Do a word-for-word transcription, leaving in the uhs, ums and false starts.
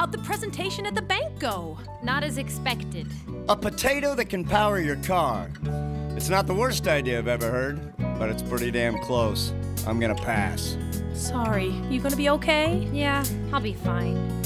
How'd the presentation at the bank go? Not as expected. A potato that can power your car. It's not the worst idea I've ever heard, but it's pretty damn close. I'm gonna pass. Sorry, you gonna be okay? Yeah, I'll be fine.